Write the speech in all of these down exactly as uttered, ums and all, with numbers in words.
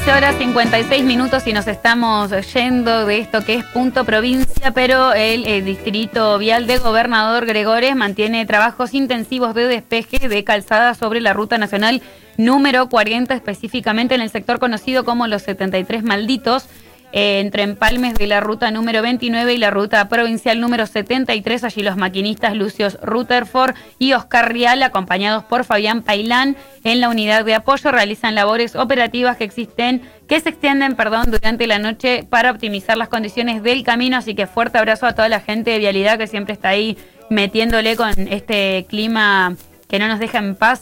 quince horas cincuenta y seis minutos y nos estamos yendo de esto que es Punto Provincia, pero el, el Distrito Vial de Gobernador Gregores mantiene trabajos intensivos de despeje de calzada sobre la Ruta Nacional número cuarenta, específicamente en el sector conocido como Los setenta y tres Malditos, eh, entre empalmes de la ruta número veintinueve y la ruta provincial número setenta y tres. Allí los maquinistas Lucios Rutherford y Oscar Rial, acompañados por Fabián Pailán, en la unidad de apoyo, realizan labores operativas que existen, que se extienden, perdón, durante la noche para optimizar las condiciones del camino. Así que fuerte abrazo a toda la gente de Vialidad que siempre está ahí metiéndole con este clima que no nos deja en paz.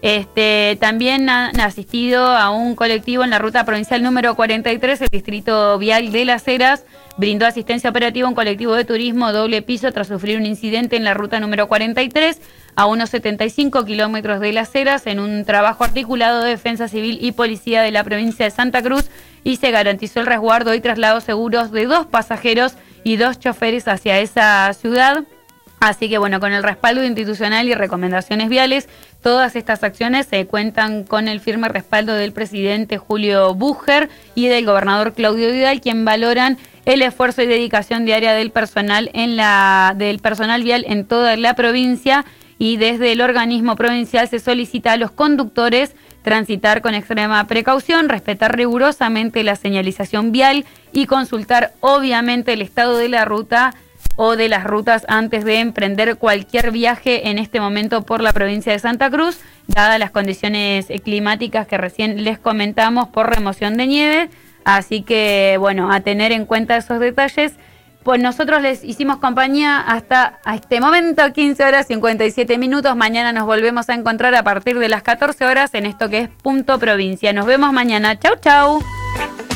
Este, también han asistido a un colectivo en la ruta provincial número cuarenta y tres, el Distrito Vial de Las Heras brindó asistencia operativa a un colectivo de turismo doble piso tras sufrir un incidente en la ruta número cuarenta y tres, a unos setenta y cinco kilómetros de Las Heras, en un trabajo articulado de Defensa Civil y Policía de la provincia de Santa Cruz, y se garantizó el resguardo y traslados seguros de dos pasajeros y dos choferes hacia esa ciudad. Así que bueno, con el respaldo institucional y recomendaciones viales, todas estas acciones se eh, cuentan con el firme respaldo del presidente Julio Búger y del gobernador Claudio Vidal, quien valoran el esfuerzo y dedicación diaria del personal en la del personal vial en toda la provincia, y desde el organismo provincial se solicita a los conductores transitar con extrema precaución, respetar rigurosamente la señalización vial y consultar obviamente el estado de la ruta o de las rutas antes de emprender cualquier viaje en este momento por la provincia de Santa Cruz, dadas las condiciones climáticas que recién les comentamos por remoción de nieve. Así que, bueno, a tener en cuenta esos detalles. Pues nosotros les hicimos compañía hasta a este momento, quince horas cincuenta y siete minutos. Mañana nos volvemos a encontrar a partir de las catorce horas en esto que es Punto Provincia. Nos vemos mañana. Chau, chau.